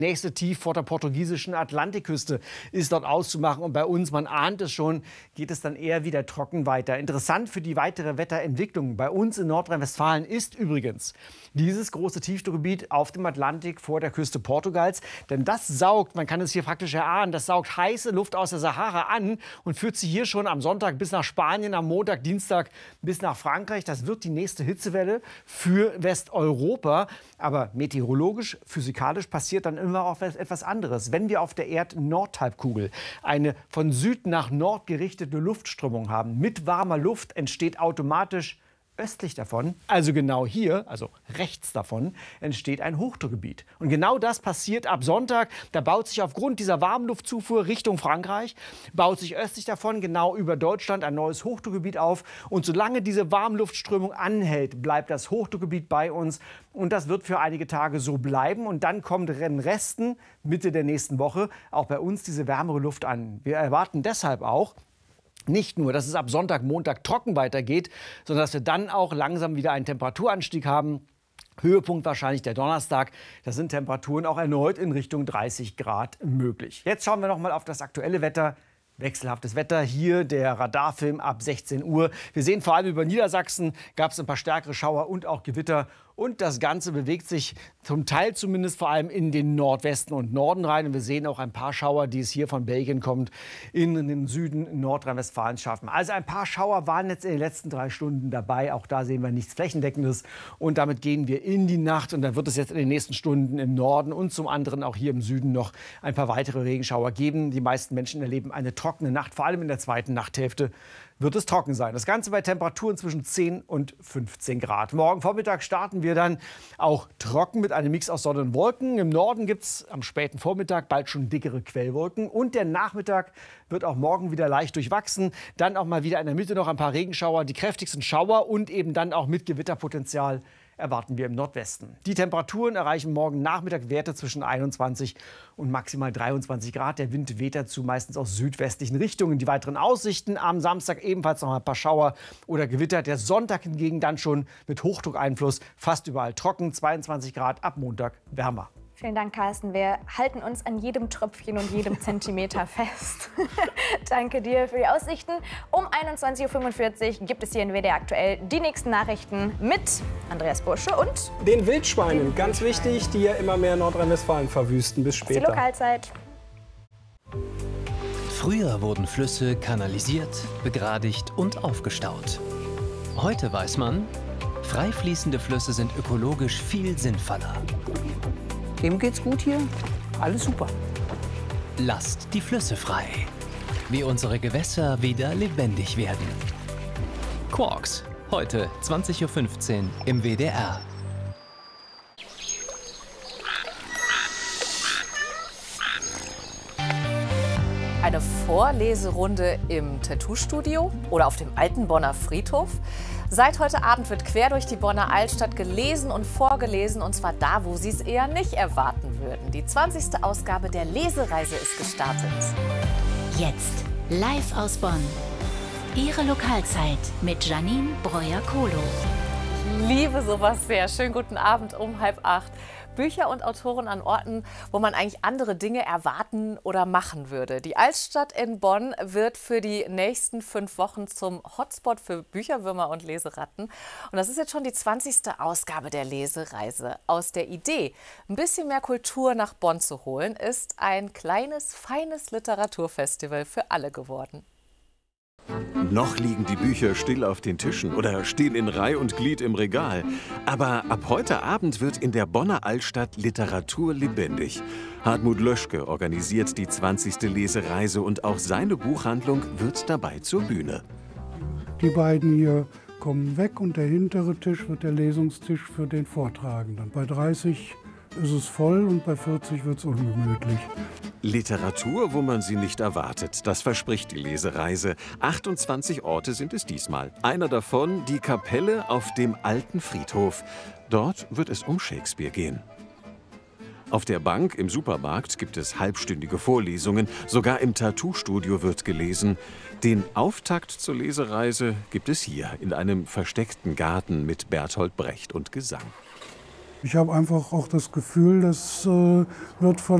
Nächste Tief vor der portugiesischen Atlantikküste ist dort auszumachen. Und bei uns, man ahnt es schon, geht es dann eher wieder trocken weiter. Interessant für die weitere Wetterentwicklung bei uns in Nordrhein-Westfalen ist übrigens dieses große Tiefdruckgebiet auf dem Atlantik vor der Küste Portugals. Denn das saugt, man kann es hier praktisch erahnen, das saugt heiße Luft aus der Sahara an und führt sie hier schon am Sonntag bis nach Spanien, am Montag, Dienstag bis nach Frankreich. Das wird die nächste Hitzewelle für Westeuropa. Aber meteorologisch, physikalisch passiert dann immer auch etwas anderes. Wenn wir auf der Erd-Nordhalbkugel eine von Süd nach Nord gerichtete Luftströmung haben, mit warmer Luft entsteht automatisch östlich davon, also genau hier, also rechts davon, entsteht ein Hochdruckgebiet. Und genau das passiert ab Sonntag. Da baut sich aufgrund dieser Warmluftzufuhr Richtung Frankreich, baut sich östlich davon, genau über Deutschland, ein neues Hochdruckgebiet auf. Und solange diese Warmluftströmung anhält, bleibt das Hochdruckgebiet bei uns. Und das wird für einige Tage so bleiben. Und dann kommt in Resten Mitte der nächsten Woche auch bei uns diese wärmere Luft an. Wir erwarten deshalb auch, nicht nur, dass es ab Sonntag, Montag trocken weitergeht, sondern dass wir dann auch langsam wieder einen Temperaturanstieg haben. Höhepunkt wahrscheinlich der Donnerstag. Da sind Temperaturen auch erneut in Richtung 30 Grad möglich. Jetzt schauen wir noch mal auf das aktuelle Wetter. Wechselhaftes Wetter, hier der Radarfilm ab 16 Uhr. Wir sehen vor allem über Niedersachsen gab es ein paar stärkere Schauer und auch Gewitter. Und das Ganze bewegt sich zum Teil zumindest vor allem in den Nordwesten und Norden rein. Und wir sehen auch ein paar Schauer, die es hier von Belgien kommt, in den Süden Nordrhein-Westfalens schaffen. Also ein paar Schauer waren jetzt in den letzten 3 Stunden dabei. Auch da sehen wir nichts Flächendeckendes. Und damit gehen wir in die Nacht. Und dann wird es jetzt in den nächsten Stunden im Norden und zum anderen auch hier im Süden noch ein paar weitere Regenschauer geben. Die meisten Menschen erleben eine trockene Nacht. Vor allem in der zweiten Nachthälfte wird es trocken sein. Das Ganze bei Temperaturen zwischen 10 und 15 Grad. Morgen Vormittag starten wir dann auch trocken mit einem Mix aus Sonne und Wolken. Im Norden gibt es am späten Vormittag bald schon dickere Quellwolken. Und der Nachmittag wird auch morgen wieder leicht durchwachsen. Dann auch mal wieder in der Mitte noch ein paar Regenschauer. Die kräftigsten Schauer und eben dann auch mit Gewitterpotenzial erwarten wir im Nordwesten. Die Temperaturen erreichen morgen Nachmittag Werte zwischen 21 und maximal 23 Grad. Der Wind weht dazu meistens aus südwestlichen Richtungen. Die weiteren Aussichten am Samstag ebenfalls noch ein paar Schauer oder Gewitter. Der Sonntag hingegen dann schon mit Hochdruckeinfluss fast überall trocken. 22 Grad, ab Montag wärmer. Vielen Dank, Carsten. Wir halten uns an jedem Tröpfchen und jedem Zentimeter fest. Danke dir für die Aussichten. Um 21:45 Uhr gibt es hier in WDR aktuell die nächsten Nachrichten mit Andreas Bursche und den Wildschweinen. Ganz wichtig, die ja immer mehr Nordrhein-Westfalen verwüsten. Bis später. Die Lokalzeit. Früher wurden Flüsse kanalisiert, begradigt und aufgestaut. Heute weiß man, frei fließende Flüsse sind ökologisch viel sinnvoller. Dem geht's gut hier. Alles super. Lasst die Flüsse frei. Wie unsere Gewässer wieder lebendig werden. Quarks. Heute 20:15 Uhr im WDR. Eine Vorleserunde im Tattoo-Studio oder auf dem alten Bonner Friedhof. Seit heute Abend wird quer durch die Bonner Altstadt gelesen und vorgelesen, und zwar da, wo Sie es eher nicht erwarten würden. Die 20. Ausgabe der Lesereise ist gestartet. Jetzt live aus Bonn. Ihre Lokalzeit mit Janine Breuer-Kohlo. Ich liebe sowas sehr. Schönen guten Abend um 7:30. Bücher und Autoren an Orten, wo man eigentlich andere Dinge erwarten oder machen würde. Die Altstadt in Bonn wird für die nächsten 5 Wochen zum Hotspot für Bücherwürmer und Leseratten. Und das ist jetzt schon die 20. Ausgabe der Lesereise. Aus der Idee, ein bisschen mehr Kultur nach Bonn zu holen, ist ein kleines, feines Literaturfestival für alle geworden. Noch liegen die Bücher still auf den Tischen oder stehen in Reih und Glied im Regal. Aber ab heute Abend wird in der Bonner Altstadt Literatur lebendig. Hartmut Löschke organisiert die 20. Lesereise und auch seine Buchhandlung wird dabei zur Bühne. Die beiden hier kommen weg und der hintere Tisch wird der Lesungstisch für den Vortragenden. Bei 30 ist es voll und bei 40 wird es ungemütlich. Literatur, wo man sie nicht erwartet, das verspricht die Lesereise. 28 Orte sind es diesmal. Einer davon die Kapelle auf dem alten Friedhof. Dort wird es um Shakespeare gehen. Auf der Bank im Supermarkt gibt es halbstündige Vorlesungen. Sogar im Tattoo-Studio wird gelesen. Den Auftakt zur Lesereise gibt es hier in einem versteckten Garten mit Bertolt Brecht und Gesang. Ich habe einfach auch das Gefühl, das wird von